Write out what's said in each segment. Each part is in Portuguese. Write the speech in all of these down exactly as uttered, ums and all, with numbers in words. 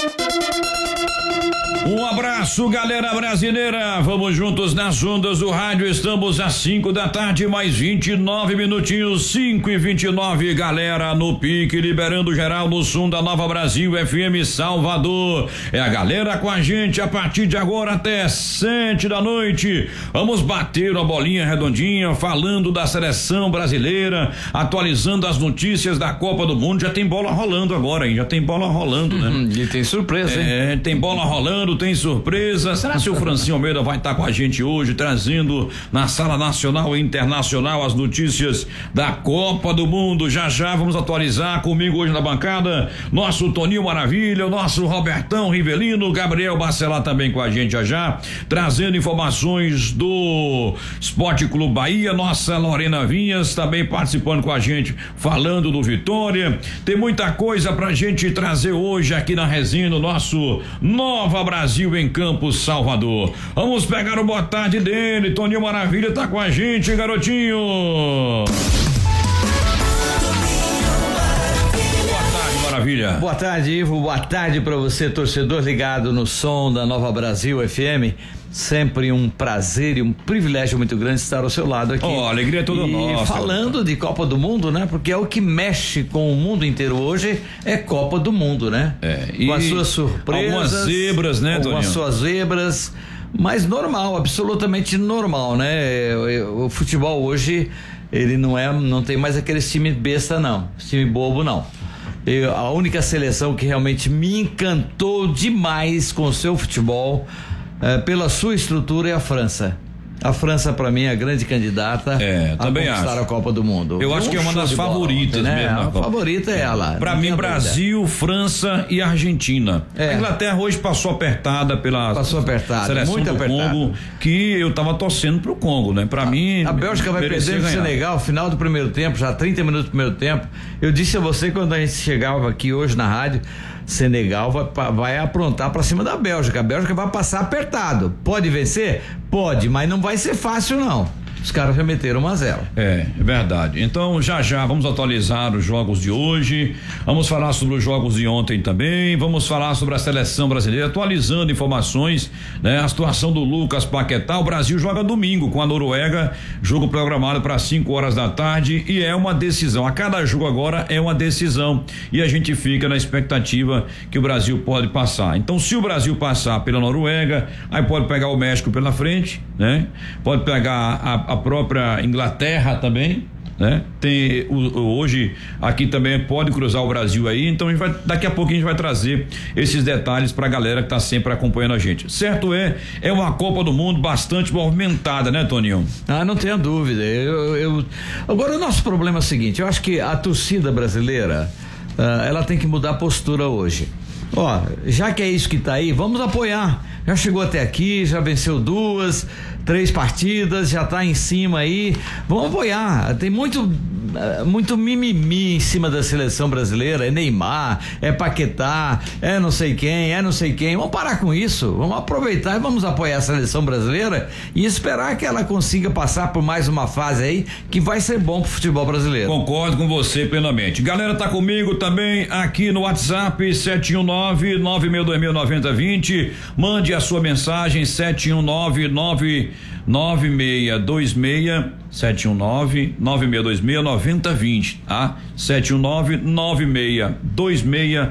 Um abraço, galera brasileira. Vamos juntos nas ondas do rádio. Estamos às cinco da tarde, mais vinte e nove minutinhos, cinco e vinte e nove. Galera no pique, liberando geral no som da Nova Brasil F M Salvador. É a galera com a gente a partir de agora até sete da noite. Vamos bater uma bolinha redondinha, falando da seleção brasileira, atualizando as notícias da Copa do Mundo. Já tem bola rolando agora, hein? Já tem bola rolando, né? Hum, e tem surpresa, hein? É, tem bola rolando. Tem surpresa. Será que o Francinho Almeida vai estar com a gente hoje, trazendo na sala nacional e internacional as notícias da Copa do Mundo? Já já vamos atualizar. Comigo hoje na bancada, nosso Toninho Maravilha, o nosso Robertão Rivelino, Gabriel Bacelar também com a gente já já, trazendo informações do Esporte Clube Bahia, nossa Lorena Vinhas também participando com a gente, falando do Vitória. Tem muita coisa pra gente trazer hoje aqui na resenha do nosso Nova Brasil em Campos, Salvador. Vamos pegar o boa tarde dele. Toninho Maravilha tá com a gente, garotinho. Boa tarde, Maravilha. Boa tarde, Ivo. Boa tarde para você, torcedor ligado no som da Nova Brasil F M. Sempre um prazer e um privilégio muito grande estar ao seu lado aqui. Oh, alegria é toda nossa. Falando de Copa do Mundo, né? Porque é o que mexe com o mundo inteiro hoje, é Copa do Mundo, né? É. E com as suas surpresas. Algumas zebras, né, Toninho? Algumas suas zebras, mas normal, absolutamente normal, né? O, o futebol hoje, ele não é, não tem mais aqueles time besta, não. Time bobo, não. Eu, a única seleção que realmente me encantou demais com o seu futebol, É, pela sua estrutura, é a França. A França, para mim, é a grande candidata é, a também conquistar acho. a Copa do Mundo. Eu acho um que é uma das favoritas, bola, né? mesmo. A favorita é ela. Para mim, Brasil, França e Argentina. É. A Inglaterra hoje passou apertada pela passou apertada, seleção muito do apertada. Congo, que eu tava torcendo pro Congo, né? Para mim, a Bélgica vai perder pro Senegal, final do primeiro tempo, já trinta minutos do primeiro tempo. Eu disse a você quando a gente chegava aqui hoje na rádio, Senegal vai, vai aprontar pra cima da Bélgica. A Bélgica vai passar apertado. Pode vencer? Pode, mas não vai ser fácil, não. Os caras já meteram uma a zero. É, é verdade. Então, já já vamos atualizar os jogos de hoje. Vamos falar sobre os jogos de ontem também. Vamos falar sobre a seleção brasileira, atualizando informações, né? A situação do Lucas Paquetá. O Brasil joga domingo com a Noruega, jogo programado para cinco horas da tarde, e é uma decisão. A cada jogo agora é uma decisão. E a gente fica na expectativa que o Brasil pode passar. Então, se o Brasil passar pela Noruega, aí pode pegar o México pela frente, né? Pode pegar a a própria Inglaterra também, né? Tem o, o, hoje aqui também pode cruzar o Brasil aí, então a gente vai, daqui a pouquinho a gente vai trazer esses detalhes pra galera que tá sempre acompanhando a gente. Certo é, é uma Copa do Mundo bastante movimentada, né, Toninho? Ah, não tenha dúvida. Eu, eu, agora o nosso problema é o seguinte, eu acho que a torcida brasileira, uh, ela tem que mudar a postura hoje. Ó, já que é isso que tá aí, vamos apoiar. Já chegou até aqui, já venceu duas, três partidas, já tá em cima aí. Vamos apoiar. Tem muito, muito mimimi em cima da seleção brasileira. É Neymar, é Paquetá, é não sei quem, é não sei quem. Vamos parar com isso. Vamos aproveitar e vamos apoiar a seleção brasileira e esperar que ela consiga passar por mais uma fase aí que vai ser bom pro futebol brasileiro. Concordo com você plenamente. Galera, tá comigo também aqui no WhatsApp sete um nove, nove seis dois zero, nove zero dois zero. Mande a sua mensagem sete um nove, nove nove seis dois seis sete um nove, nove seis dois seis, nove zero dois zero, tá? sete um nove, nove seis dois seis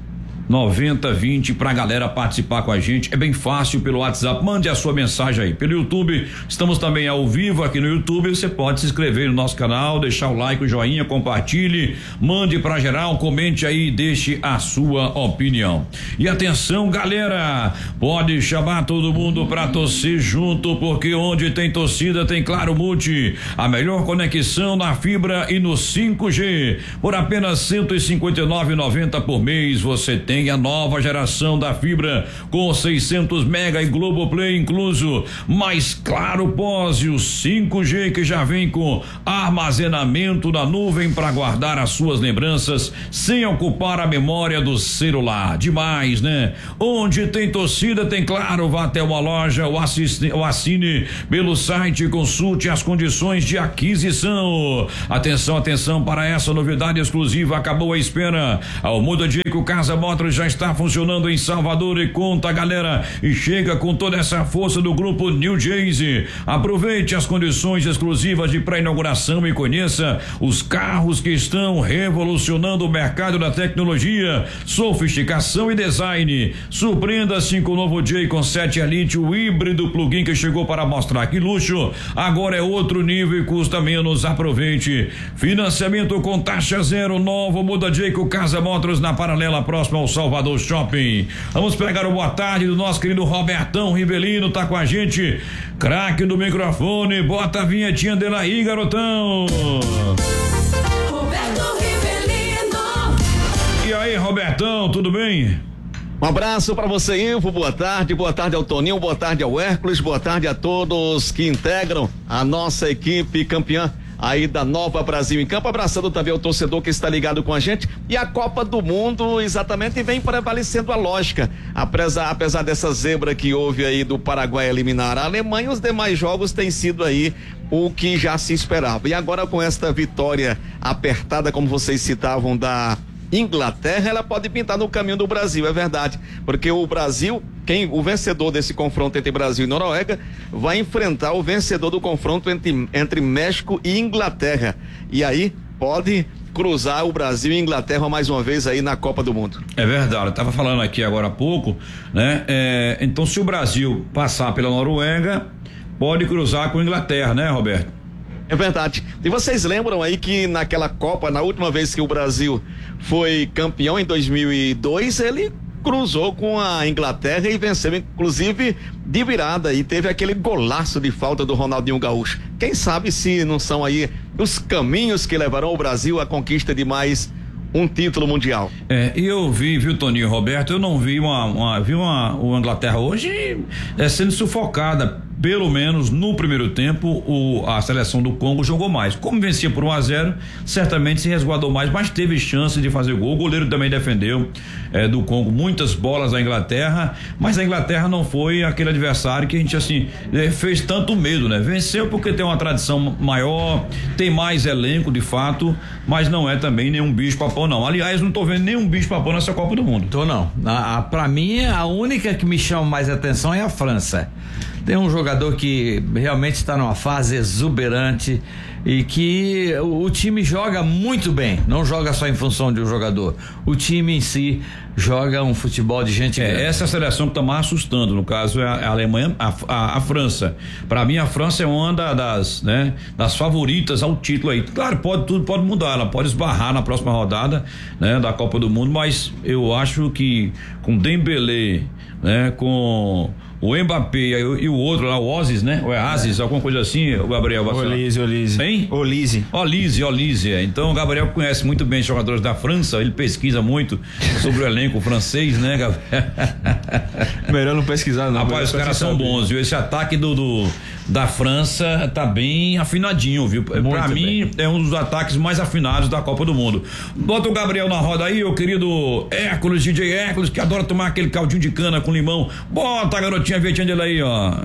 noventa vinte pra galera participar com a gente. É bem fácil pelo WhatsApp. Mande a sua mensagem aí. Pelo YouTube, estamos também ao vivo aqui no YouTube. Você pode se inscrever no nosso canal, deixar o like, o joinha, compartilhe, mande pra geral, comente aí e deixe a sua opinião. E atenção, galera, pode chamar todo mundo pra torcer junto, porque onde tem torcida tem Claro Multi, a melhor conexão na fibra e no cinco G. Por apenas cento e cinquenta e nove reais e noventa centavos por mês você tem Tem a nova geração da fibra com seiscentos mega e Globoplay incluso, mais Claro Pós e o cinco G que já vem com armazenamento na nuvem para guardar as suas lembranças sem ocupar a memória do celular. Demais, né? Onde tem torcida tem Claro. Vá até uma loja ou assine, ou assine pelo site e consulte as condições de aquisição. Atenção, atenção para essa novidade exclusiva. Acabou a espera. Ao Muda Dico Casa Moto Motors já está funcionando em Salvador e conta, galera, e chega com toda essa força do grupo New Jersey. Aproveite as condições exclusivas de pré-inauguração e conheça os carros que estão revolucionando o mercado da tecnologia, sofisticação e design. Surpreenda-se com o novo J com sete Elite, o híbrido plug-in que chegou para mostrar que luxo agora é outro nível e custa menos. Aproveite. Financiamento com taxa zero, novo Muda J com Casa Motors na paralela próxima ao Salvador Shopping. Vamos pegar o boa tarde do nosso querido Robertão Rivelino, tá com a gente, craque do microfone. Bota a vinhetinha dele aí, garotão. Roberto Rivelino. E aí, Robertão, tudo bem? Um abraço para você, Ivo, boa tarde, boa tarde ao Toninho, boa tarde ao Hércules, boa tarde a todos que integram a nossa equipe campeã aí da Nova Brasil em Campo, abraçando também o torcedor que está ligado com a gente. E a Copa do Mundo exatamente vem prevalecendo a lógica, apesar, apesar dessa zebra que houve aí do Paraguai eliminar a Alemanha, os demais jogos têm sido aí o que já se esperava. E agora com esta vitória apertada, como vocês citavam, da Inglaterra, ela pode pintar no caminho do Brasil, é verdade, porque o Brasil, quem, o vencedor desse confronto entre Brasil e Noruega, vai enfrentar o vencedor do confronto entre, entre México e Inglaterra, e aí pode cruzar o Brasil e Inglaterra mais uma vez aí na Copa do Mundo. É verdade, eu estava falando aqui agora há pouco, né? É, então se o Brasil passar pela Noruega, pode cruzar com a Inglaterra, né, Roberto? É verdade. E vocês lembram aí que naquela Copa, na última vez que o Brasil foi campeão em dois mil e dois, ele cruzou com a Inglaterra e venceu, inclusive de virada, e teve aquele golaço de falta do Ronaldinho Gaúcho. Quem sabe se não são aí os caminhos que levarão o Brasil à conquista de mais um título mundial. É, e eu vi, viu, Toninho Roberto, eu não vi uma, uma vi uma, o Inglaterra hoje é, sendo sufocada. Pelo menos no primeiro tempo, o, a seleção do Congo jogou mais. Como vencia por um a zero, certamente se resguardou mais, mas teve chance de fazer gol. O goleiro também defendeu é, do Congo muitas bolas da Inglaterra, mas a Inglaterra não foi aquele adversário que a gente assim é, fez tanto medo, né? Venceu porque tem uma tradição maior, tem mais elenco de fato, mas não é também nenhum bicho papão não. Aliás, não tô vendo nenhum bicho papão nessa Copa do Mundo. Tô não. A, a, pra mim, a única que me chama mais atenção é a França. Tem um jogador que realmente está numa fase exuberante e que o, o time joga muito bem, não joga só em função de um jogador, o time em si joga um futebol de gente é, grande. Essa seleção que está mais assustando, no caso é a, a Alemanha, a, a, a França. Para mim a França é uma das, né, das favoritas ao título aí. Claro, pode tudo pode mudar, ela pode esbarrar na próxima rodada, né, da Copa do Mundo, mas eu acho que com Dembélé, né, com o Mbappé e o outro lá, o Ozis, né? O Oasis, é. alguma coisa assim, o Gabriel. Olise, Olise. Hein? Olise. Olise, Olise. É. Então o Gabriel conhece muito bem os jogadores da França, ele pesquisa muito sobre o elenco francês, né, Gabriel? Melhor não pesquisar, não. Rapaz, os caras são bons, viu? Esse ataque do, do da França tá bem afinadinho, viu? Muito pra mim, bem. É um dos ataques mais afinados da Copa do Mundo. Bota o Gabriel na roda aí, o querido Hércules, D J Hércules, que adora tomar aquele caldinho de cana com limão. Bota, garotinha, a vietinha dele aí, ó.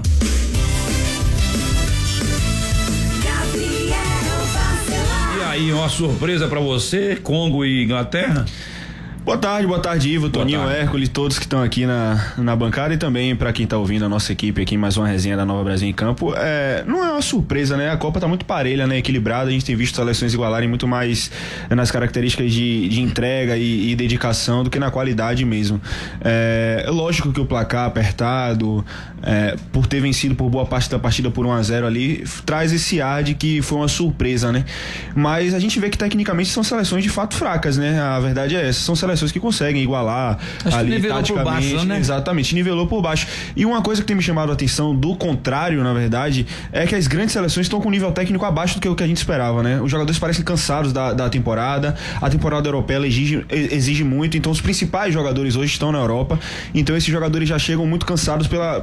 E aí, uma surpresa pra você, Congo e Inglaterra? Boa tarde, boa tarde, Ivo, boa Toninho, tarde. Hércules, todos que estão aqui na, na bancada e também para quem tá ouvindo a nossa equipe aqui, mais uma resenha da Nova Brasil em Campo. É, não é uma surpresa, né? A Copa tá muito parelha, né? Equilibrada, a gente tem visto seleções igualarem muito mais nas características de, de entrega e, e dedicação do que na qualidade mesmo. É, é lógico que o placar apertado, é, por ter vencido por boa parte da partida por um a zero ali, traz esse ar de que foi uma surpresa, né? Mas a gente vê que tecnicamente são seleções de fato fracas, né? A verdade é essa, são seleções que conseguem igualar. Acho ali, que nivelou por baixo, né? Exatamente, nivelou por baixo. E uma coisa que tem me chamado a atenção, do contrário, na verdade, é que as grandes seleções estão com um nível técnico abaixo do que o que a gente esperava, né? Os jogadores parecem cansados da, da temporada, a temporada europeia exige, exige muito, então os principais jogadores hoje estão na Europa, então esses jogadores já chegam muito cansados pela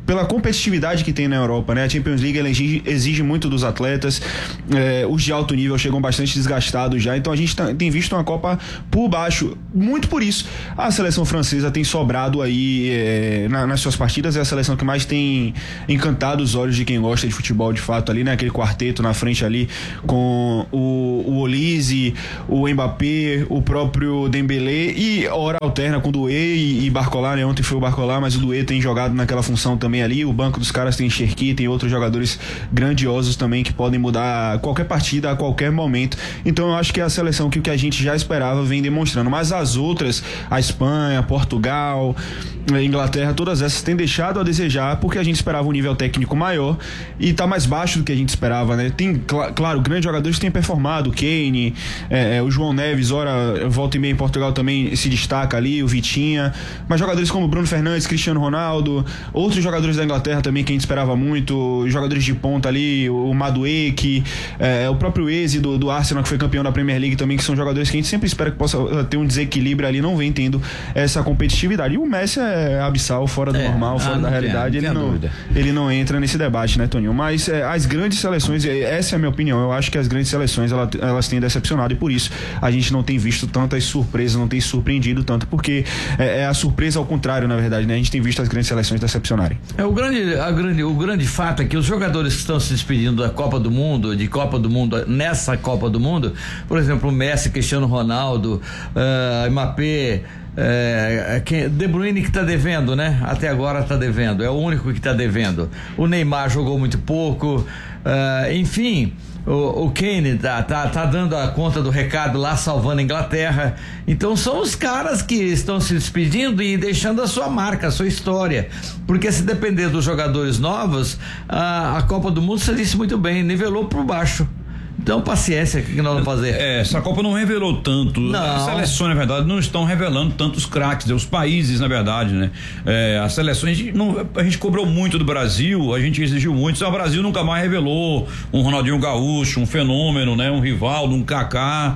pela competitividade que tem na Europa, né? A Champions League ela exige, exige muito dos atletas, é, os de alto nível chegam bastante desgastados já, então a gente tá, tem visto uma Copa por baixo, muito por isso a seleção francesa tem sobrado aí é, na, nas suas partidas, é a seleção que mais tem encantado os olhos de quem gosta de futebol de fato ali, né? Aquele quarteto na frente ali com o, o Olise, o Mbappé, o próprio Dembélé e hora alterna com o Doué e, e Barcola, né? Ontem foi o Barcola, mas o Doué tem jogado naquela função também ali, o banco dos caras tem Cherki, tem outros jogadores grandiosos também que podem mudar qualquer partida a qualquer momento, então eu acho que é a seleção que o que a gente já esperava vem demonstrando, mas as outras, a Espanha, Portugal, a Inglaterra, todas essas têm deixado a desejar porque a gente esperava um nível técnico maior e tá mais baixo do que a gente esperava, né? Tem, cl- claro, grandes jogadores que têm performado, o Kane, é, é, o João Neves, ora, volta e meia em Portugal também se destaca ali, o Vitinha, mas jogadores como Bruno Fernandes, Cristiano Ronaldo, outros jogadores da Inglaterra também que a gente esperava muito, jogadores de ponta ali, o Madueke, é, o próprio Eze do, do Arsenal que foi campeão da Premier League também, que são jogadores que a gente sempre espera que possa ter um desequilíbrio ali, não vem tendo essa competitividade. E o Messi é abissal, fora do É, normal, fora ah, da não realidade, tem, ele, não não, tem ele não entra nesse debate, né, Toninho? Mas é, as grandes seleções, essa é a minha opinião, eu acho que as grandes seleções elas, elas têm decepcionado e por isso a gente não tem visto tantas surpresas, não tem surpreendido tanto, porque é, é a surpresa ao contrário, na verdade, né? A gente tem visto as grandes seleções decepcionarem. É, o, grande, a grande, o grande fato é que os jogadores que estão se despedindo da Copa do Mundo, de Copa do Mundo, nessa Copa do Mundo, por exemplo, o Messi, Cristiano Ronaldo, uh, Mbappé, É, quem, De Bruyne que está devendo, né? Até agora está devendo, é o único que está devendo. O Neymar jogou muito pouco, uh, enfim, o, o Kane tá, tá, tá dando a conta do recado lá, salvando a Inglaterra. Então são os caras que estão se despedindo e deixando a sua marca, a sua história, porque se depender dos jogadores novos, a, a Copa do Mundo, você disse muito bem, nivelou por baixo. Então, paciência, o que nós vamos fazer? É, essa Copa não revelou tanto. Não. As seleções, na verdade, não estão revelando tantos craques, né? Os países, na verdade, né? É, as seleções, a gente, não, a gente cobrou muito do Brasil, a gente exigiu muito, só o Brasil nunca mais revelou um Ronaldinho Gaúcho, um fenômeno, né? Um Rivaldo, um Kaká.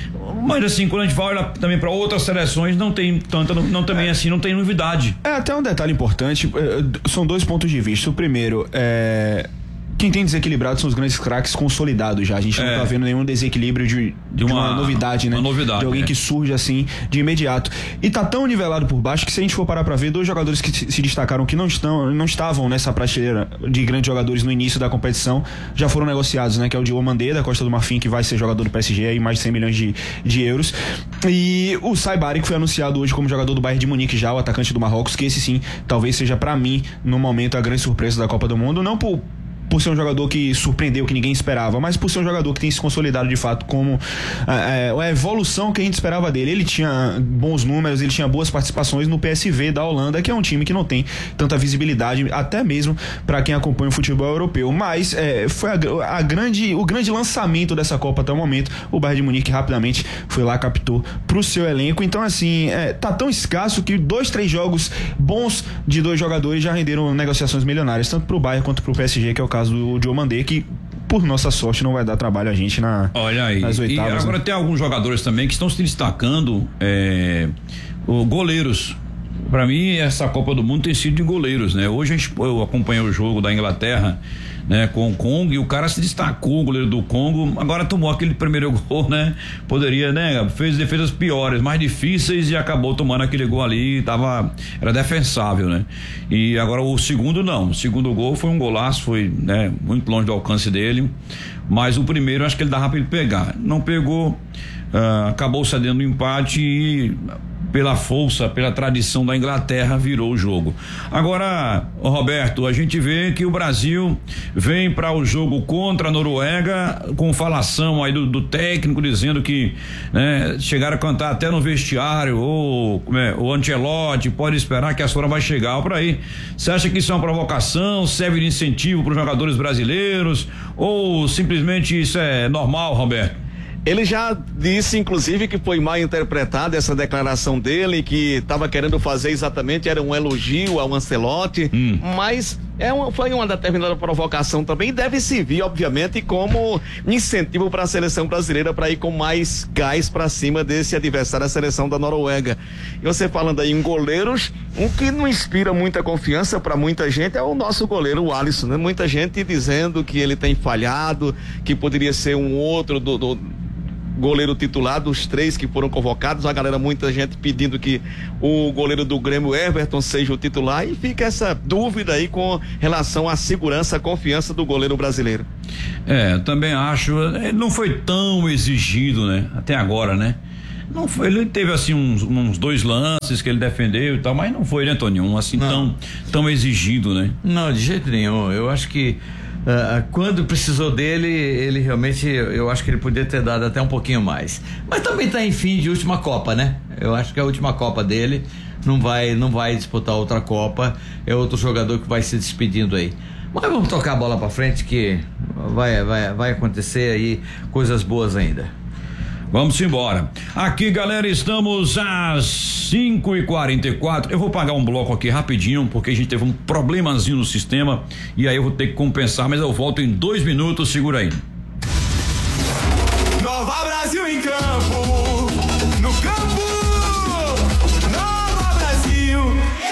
Mas assim, quando a gente vai olhar também para outras seleções, não tem tanta, não, não também é. assim, não tem novidade. É, até um detalhe importante, são dois pontos de vista. O primeiro é... Quem tem desequilibrado são os grandes craques consolidados já. A gente é. não tá vendo nenhum desequilíbrio de, de, uma, de uma novidade, né? Uma novidade. De alguém né? que surge assim de imediato. E tá tão nivelado por baixo que se a gente for parar pra ver, dois jogadores que se destacaram que não estão, não estavam nessa prateleira de grandes jogadores no início da competição, já foram negociados, né? Que é o Diomandé da Costa do Marfim, que vai ser jogador do P S G aí, mais de cem milhões de, de euros. E o Saibari, que foi anunciado hoje como jogador do Bayern de Munique já, o atacante do Marrocos, que esse sim, talvez seja pra mim, no momento, a grande surpresa da Copa do Mundo. Não por por ser um jogador que surpreendeu, que ninguém esperava, mas por ser um jogador que tem se consolidado de fato como é, a evolução que a gente esperava dele. Ele tinha bons números, ele tinha boas participações no P S V da Holanda, que é um time que não tem tanta visibilidade, até mesmo para quem acompanha o futebol europeu, mas é, foi a, a grande, o grande lançamento dessa Copa até o momento. O Bayern de Munique rapidamente foi lá, captou pro seu elenco. Então assim, é, tá tão escasso que dois, três jogos bons de dois jogadores já renderam negociações milionárias, tanto pro Bayern quanto pro P S G, que é o caso do Diomandé, que por nossa sorte não vai dar trabalho a gente na, Olha aí. nas oitavas. E agora né? tem alguns jogadores também que estão se destacando, é, o goleiros. Para mim, essa Copa do Mundo tem sido de goleiros, né? Hoje a gente, eu acompanhei o jogo da Inglaterra, né, com o Congo, e o cara se destacou, o goleiro do Congo, agora tomou aquele primeiro gol, né? Poderia, né? Fez defesas piores, mais difíceis, e acabou tomando aquele gol ali, tava, era defensável, né? E agora o segundo não, o segundo gol foi um golaço, foi, né, muito longe do alcance dele, mas o primeiro acho que ele dava pra ele pegar, não pegou, uh, acabou cedendo o empate e pela força, pela tradição da Inglaterra, virou o jogo. Agora, Roberto, a gente vê que o Brasil vem para o jogo contra a Noruega com falação aí do, do técnico dizendo que, né, chegaram a cantar até no vestiário, ou é, o Ancelotti pode esperar que a sua hora vai chegar por aí. Você acha que isso é uma provocação, serve de incentivo para os jogadores brasileiros, ou simplesmente isso é normal, Roberto? Ele já disse, inclusive, que foi mal interpretada essa declaração dele, que estava querendo fazer exatamente, era um elogio ao Ancelotti, hum. mas é uma, foi uma determinada provocação também, deve servir, obviamente, como incentivo para a seleção brasileira para ir com mais gás para cima desse adversário, a seleção da Noruega. E você falando aí em goleiros, um que não inspira muita confiança para muita gente é o nosso goleiro, o Alisson, né? Muita gente dizendo que ele tem falhado, que poderia ser um outro do, do goleiro titular dos três que foram convocados, a galera, muita gente pedindo que o goleiro do Grêmio, Everton, seja o titular, e fica essa dúvida aí com relação à segurança, à confiança do goleiro brasileiro. É, também acho, ele não foi tão exigido, né, até agora, né, não foi, ele teve assim uns, uns dois lances que ele defendeu e tal, mas não foi, né, Toninho, um assim tão, tão exigido, né? Não, de jeito nenhum, eu acho que Uh, quando precisou dele, ele realmente, eu acho que ele podia ter dado até um pouquinho mais. Mas também está em fim de última Copa, né? Eu acho que é a última Copa dele, não vai, não vai disputar outra Copa, é outro jogador que vai se despedindo aí. Mas vamos tocar a bola para frente que vai, vai, vai acontecer aí coisas boas ainda. Vamos embora. Aqui, galera, estamos às cinco e quarenta e quatro. Eu vou pagar um bloco aqui rapidinho, porque a gente teve um problemazinho no sistema e aí eu vou ter que compensar, mas eu volto em dois minutos, segura aí. Nova Brasil em campo, no campo, Nova Brasil.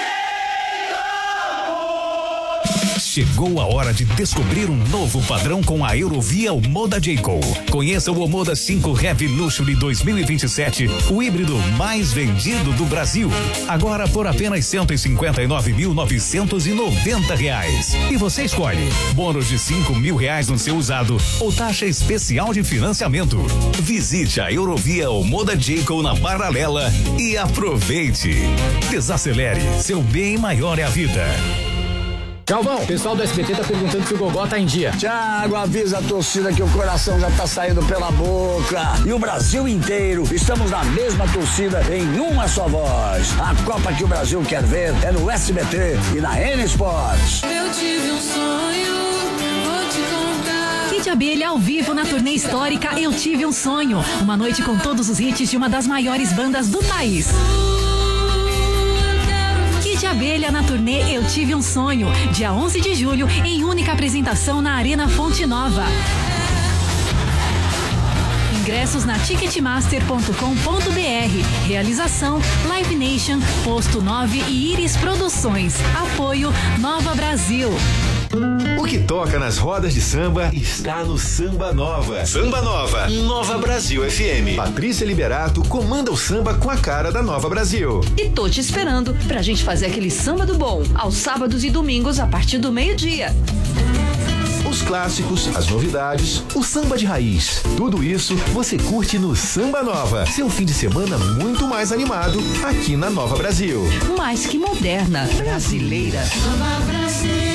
Chegou a hora de descobrir um novo padrão com a Eurovia Omoda Jayco. Conheça o Omoda cinco Heavy Luxury dois mil e vinte e sete, o híbrido mais vendido do Brasil. Agora por apenas cento e cinquenta e nove mil novecentos e noventa reais. E você escolhe bônus de cinco mil reais no seu usado ou taxa especial de financiamento. Visite a Eurovia Omoda Jayco na Paralela e aproveite. Desacelere, seu bem maior é a vida. Galvão, o pessoal do S B T tá perguntando se o Gogó tá em dia. Thiago, avisa a torcida que o coração já tá saindo pela boca. E o Brasil inteiro, estamos na mesma torcida, em uma só voz. A Copa que o Brasil quer ver é no S B T e na N Sports. Eu tive um sonho, vou te contar. Kid Abelha ao vivo na turnê histórica Eu Tive um Sonho. Uma noite com todos os hits de uma das maiores bandas do país. De Abelha na turnê Eu Tive um Sonho, dia onze de julho, em única apresentação na Arena Fonte Nova. Ingressos na ticketmaster ponto com ponto br. Realização Live Nation, Posto nove e Iris Produções. Apoio Nova Brasil. O que toca nas rodas de samba está no Samba Nova. Samba Nova, Nova Brasil F M. Patrícia Liberato comanda o samba com a cara da Nova Brasil. E tô te esperando pra gente fazer aquele samba do bom, aos sábados e domingos a partir do meio-dia. Os clássicos, as novidades, o samba de raiz. Tudo isso você curte no Samba Nova. Seu fim de semana muito mais animado aqui na Nova Brasil. Mais que moderna, brasileira. Nova Brasil.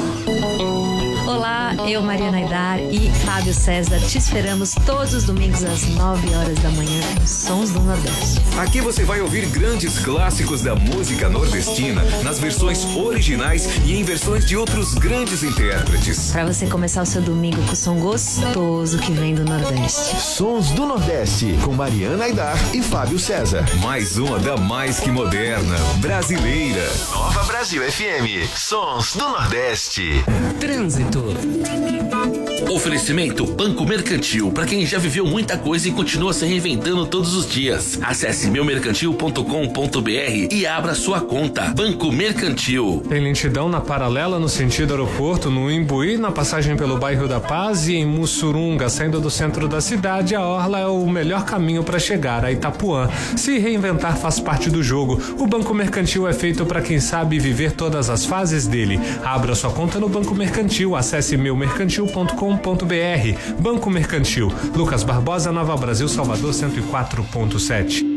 Olá, eu, Mariana Aidar e Fábio César te esperamos todos os domingos às nove horas da manhã com Sons do Nordeste. Aqui você vai ouvir grandes clássicos da música nordestina nas versões originais e em versões de outros grandes intérpretes. Para você começar o seu domingo com o som gostoso que vem do Nordeste. Sons do Nordeste com Mariana Aidar e Fábio César. Mais uma da mais que moderna, brasileira. Nova Brasil F M. Sons do Nordeste. Trânsito. Oferecimento Banco Mercantil, para quem já viveu muita coisa e continua se reinventando todos os dias. Acesse meu mercantil ponto com ponto br e abra sua conta. Banco Mercantil. Tem lentidão na Paralela no sentido aeroporto, no Imbuí, na passagem pelo bairro da Paz, e em Mussurunga, saindo do centro da cidade, a orla é o melhor caminho para chegar a Itapuã. Se reinventar faz parte do jogo. O Banco Mercantil é feito para quem sabe viver todas as fases dele. Abra sua conta no Banco Mercantil. Acesse meu mercantil ponto com ponto br. Banco Mercantil. Lucas Barbosa, Nova Brasil, Salvador cento e quatro ponto sete.